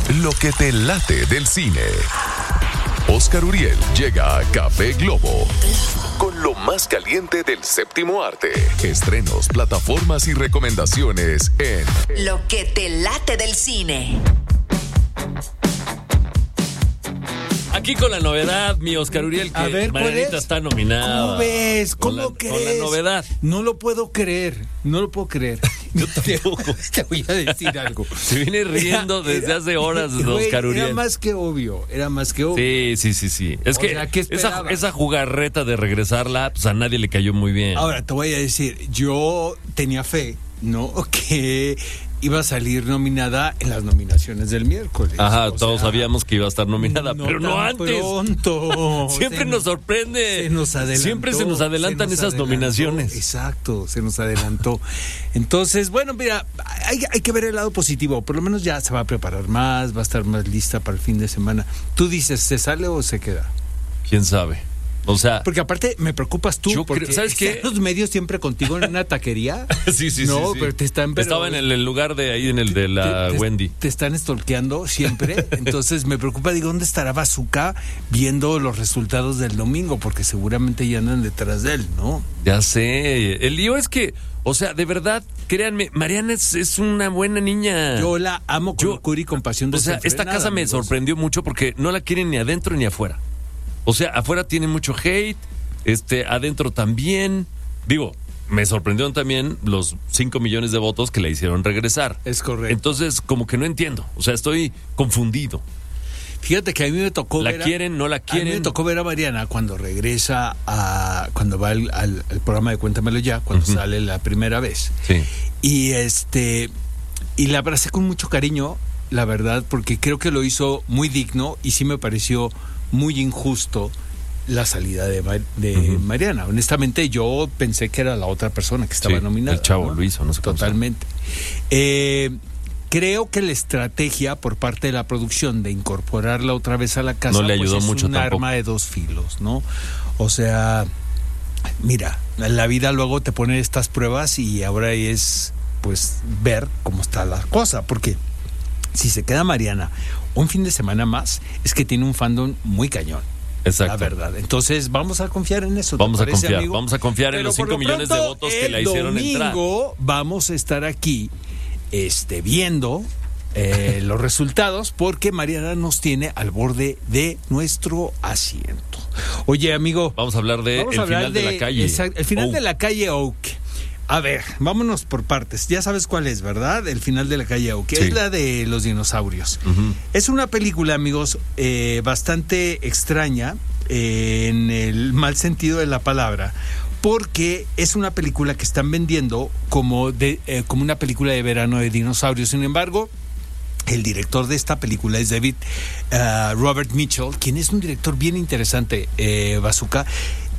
Lo que te late del cine. Oscar Uriel llega a Café Globo con lo más caliente del séptimo arte. Estrenos, plataformas y recomendaciones en Lo que te late del cine. Aquí con la novedad, mi Oscar Uriel, que A ver, Marianita está nominada. ¿Cómo ves? ¿Cómo crees? Con la novedad. No lo puedo creer. Yo tampoco. Te voy a decir algo. Se viene riendo desde hace horas, Güey, Oscar Uriel. Era más que obvio. Sí. Es O que sea, ¿qué esperabas? esa jugarreta de regresarla, pues a nadie le cayó muy bien. Ahora, te voy a decir, yo tenía fe, ¿no? Que iba a salir nominada en las nominaciones del miércoles. Ajá, O todos sea, sabíamos que iba a estar nominada, pero no tan antes. Pronto. Siempre nos sorprende. Se nos adelantó. Siempre se nos adelantan esas nominaciones. Exacto, se nos adelantó. Entonces, bueno, mira, hay que ver el lado positivo. Por lo menos ya se va a preparar más, va a estar más lista para el fin de semana. Tú dices, ¿se sale o se queda? ¿Quién sabe? O sea, Porque aparte me preocupas tú, yo porque creo, ¿sabes qué? ¿están los medios siempre contigo en una taquería? sí. No, sí. pero te están... Estaba en el lugar de ahí, en el de la Wendy. Te están stalkeando siempre. Entonces me preocupa, digo, ¿dónde estará Bazooka viendo los resultados del domingo? Porque seguramente ya andan detrás de él, ¿no? Ya sé. El lío es que, o sea, de verdad, créanme, Mariana es una buena niña. Yo la amo con locura y compasión. O sea, esta casa me sorprendió mucho porque no la quieren ni adentro ni afuera. O sea, afuera tiene mucho hate, adentro también. Digo, me sorprendieron también los 5 millones de votos que la hicieron regresar. Es correcto. Entonces, como que no entiendo. O sea, estoy confundido. Fíjate que a mí me tocó ¿La quieren, no la quieren? A mí me tocó ver a Mariana cuando regresa cuando va al programa de Cuéntamelo Ya, cuando sale la primera vez. Sí. Y la abracé con mucho cariño, la verdad, porque creo que lo hizo muy digno y sí me pareció muy injusto la salida de Mariana. Honestamente, yo pensé que era la otra persona que estaba nominada. El chavo, ¿no? lo hizo, no sé cómo. Totalmente. Creo que la estrategia por parte de la producción de incorporarla otra vez a la casa no le ayudó es mucho un tampoco. Arma de dos filos, ¿no? O sea, mira, la vida luego te pone estas pruebas y ahora es, pues, ver cómo está la cosa, porque si se queda Mariana un fin de semana más, es que tiene un fandom muy cañón. Exacto. La verdad. Entonces, vamos a confiar en eso. Vamos a confiar, amigo? vamos a confiar en Pero los por 5 lo millones de pronto, votos que la hicieron entrar. El domingo vamos a estar aquí viendo los resultados, porque Mariana nos tiene al borde de nuestro asiento. Oye, amigo, vamos a hablar de final de la calle. El final de la calle Oak. A ver, vámonos por partes. Ya sabes cuál es, ¿verdad? El final de la calle Oak. Sí. Es la de los dinosaurios. Es una película, amigos, bastante extraña, en el mal sentido de la palabra, porque es una película que están vendiendo como una película de verano de dinosaurios. Sin embargo, el director de esta película es David Robert Mitchell, quien es un director bien interesante, Bazooka.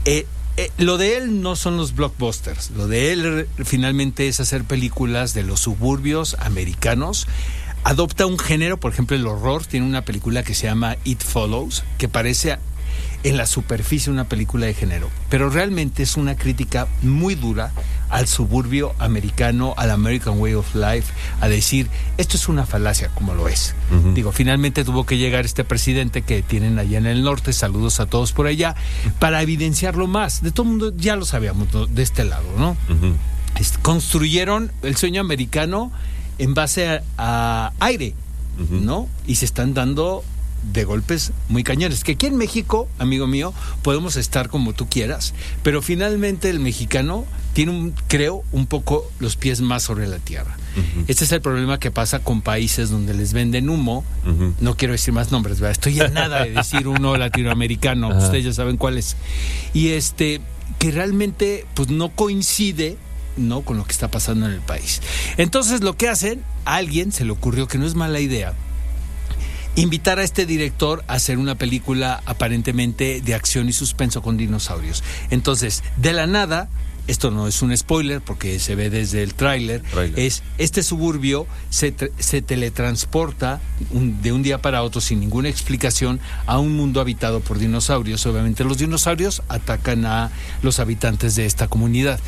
Lo de él no son los blockbusters. Lo de él finalmente es hacer películas de los suburbios americanos. Adopta un género, por ejemplo, el horror. Tiene una película que se llama It Follows, que parece en la superficie una película de género, pero realmente es una crítica muy dura al suburbio americano, al American Way of Life, a decir, esto es una falacia, como lo es. Digo, finalmente tuvo que llegar este presidente que tienen allá en el norte, saludos a todos por allá, para evidenciarlo más. De todo el mundo ya lo sabíamos de este lado, ¿no? Construyeron el sueño americano en base a aire, ¿no? Y se están dando de golpes muy cañones, que aquí en México, amigo mío, podemos estar como tú quieras, pero finalmente el mexicano tiene, creo, un poco los pies más sobre la tierra. Este es el problema que pasa con países donde les venden humo. No quiero decir más nombres, ¿verdad? Estoy en nada de decir uno latinoamericano, ustedes ya saben cuál es. Y que realmente pues no coincide, ¿no?, con lo que está pasando en el país. Entonces lo que hacen, a alguien se le ocurrió que no es mala idea invitar a este director a hacer una película aparentemente de acción y suspenso con dinosaurios. Entonces, de la nada, esto no es un spoiler porque se ve desde el tráiler, es este suburbio se teletransporta de un día para otro sin ninguna explicación a un mundo habitado por dinosaurios. Obviamente los dinosaurios atacan a los habitantes de esta comunidad.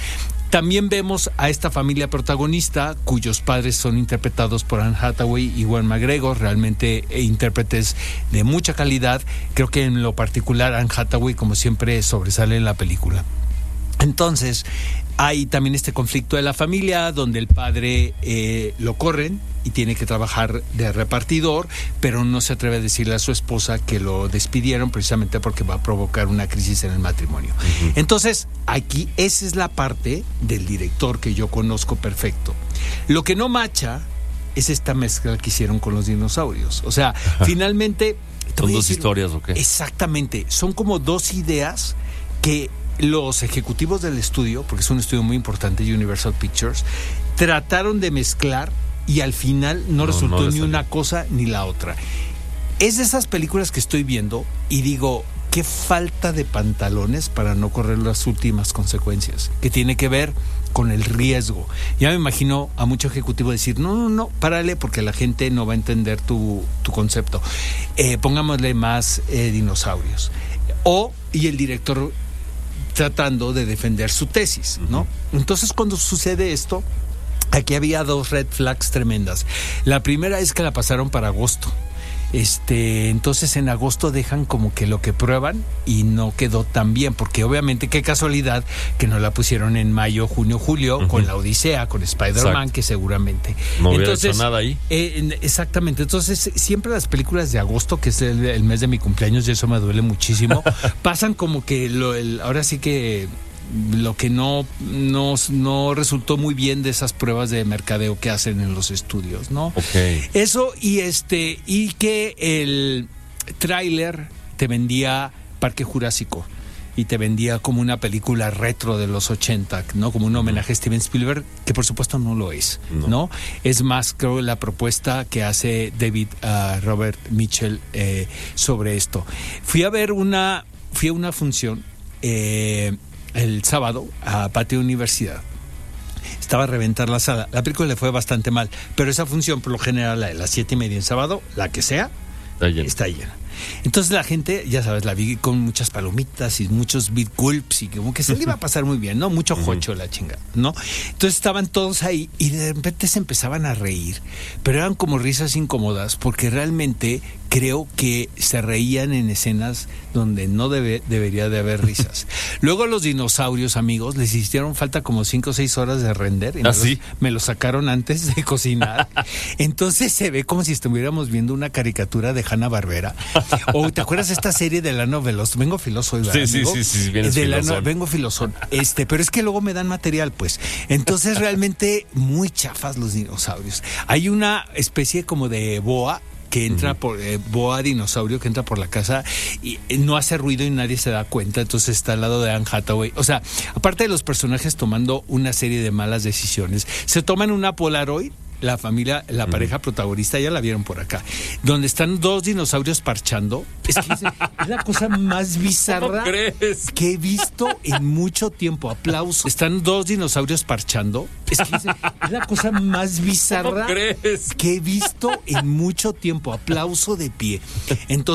También vemos a esta familia protagonista, cuyos padres son interpretados por Anne Hathaway y Ewan McGregor, realmente intérpretes de mucha calidad. Creo que en lo particular Anne Hathaway, como siempre, sobresale en la película. Entonces, hay también este conflicto de la familia, donde el padre lo corren y tiene que trabajar de repartidor, pero no se atreve a decirle a su esposa que lo despidieron precisamente porque va a provocar una crisis en el matrimonio. Uh-huh. Entonces, aquí esa es la parte del director que yo conozco perfecto. Lo que no macha es esta mezcla que hicieron con los dinosaurios. O sea, finalmente... ¿Son dos historias o qué? Exactamente. Son como dos ideas que los ejecutivos del estudio, porque es un estudio muy importante, Universal Pictures, trataron de mezclar y al final no resultó ni una cosa ni la otra. Es de esas películas que estoy viendo y digo, qué falta de pantalones para no correr las últimas consecuencias, que tiene que ver con el riesgo. Ya me imagino a mucho ejecutivo decir, no, párale porque la gente no va a entender tu concepto. Pongámosle más dinosaurios. Y el director tratando de defender su tesis, ¿no? Uh-huh. Entonces, cuando sucede esto, aquí había dos red flags tremendas. La primera es que la pasaron para agosto. Entonces en agosto dejan como que lo que prueban y no quedó tan bien, porque obviamente qué casualidad que no la pusieron en mayo, junio, julio, uh-huh, con la Odisea, con Spider-Man. Exacto. Que seguramente no hubiera hecho nada ahí. Exactamente. Entonces siempre las películas de agosto, que es el mes de mi cumpleaños, y eso me duele muchísimo, pasan como que ahora sí que lo que no resultó muy bien de esas pruebas de mercadeo que hacen en los estudios, ¿no? Okay. Eso y que el tráiler te vendía Parque Jurásico y te vendía como una película retro de los 80, ¿no? Como un homenaje a Steven Spielberg, que por supuesto no lo es, ¿no? Es más, creo, la propuesta que hace David Robert Mitchell sobre esto. Fui a una función el sábado a Patio Universidad. Estaba a reventar la sala. La película le fue bastante mal, pero esa función, por lo general, la de las 7:30 en sábado, la que sea, está llena. Entonces la gente, ya sabes, la vi con muchas palomitas y muchos beat gulps y como que se le iba a pasar muy bien, ¿no? Mucho jocho la chinga, ¿no? Entonces estaban todos ahí y de repente se empezaban a reír, pero eran como risas incómodas porque realmente creo que se reían en escenas donde no debería de haber risas. Luego los dinosaurios, amigos, les hicieron falta como 5 o 6 horas de render. Y me los sacaron antes de cocinar. Entonces se ve como si estuviéramos viendo una caricatura de Hanna-Barbera. O ¿te acuerdas de esta serie de Lano Veloz? Vengo filoso hoy, ¿verdad, amigo? Sí, vienes filosón. Vengo filosón. Pero es que luego me dan material, pues. Entonces realmente muy chafas los dinosaurios. Hay una especie como de boa que entra por boa dinosaurio que entra por la casa y no hace ruido y nadie se da cuenta, entonces está al lado de Anne Hathaway. O sea, aparte de los personajes tomando una serie de malas decisiones, se toman una Polaroid, la familia, la pareja protagonista, ya la vieron por acá, donde están 2 dinosaurios parchando. Es que es la cosa más bizarra que he visto en mucho tiempo. Aplauso. Están 2 dinosaurios parchando. Es que es la cosa más bizarra que he visto en mucho tiempo. Aplauso de pie. Entonces